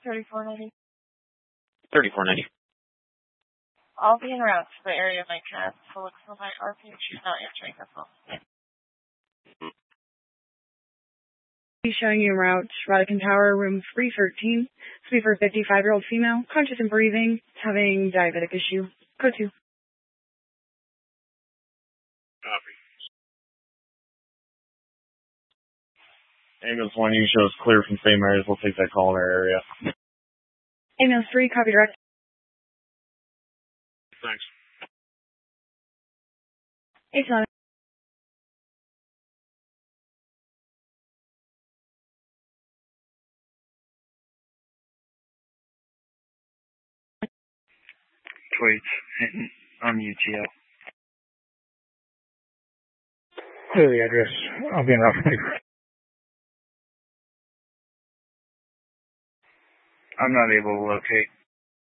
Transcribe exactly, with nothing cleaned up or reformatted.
thirty-four ninety. thirty-four ninety. I'll be en route to the area of my cat, so look for my R P. She's not answering her phone. He's showing you en route, Radican Tower, room three thirteen. This will be for a fifty-five-year-old female, conscious and breathing, having diabetic issue. Code two. Copy. Ambulance one, you shows clear from same areas. We'll take that call in our area. Ambulance three, copy direct. Thanks. It's not. Tweets hitting on U T L. Clear the address. I'll be in route for paper. I'm not able to locate.